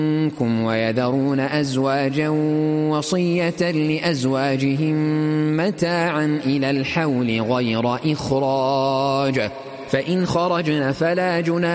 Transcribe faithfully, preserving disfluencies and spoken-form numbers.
منكم ويذرون أزواجا وصية لأزواجهم متاعا إلى الحول غير إخراج، فإن خرجن فلا جناح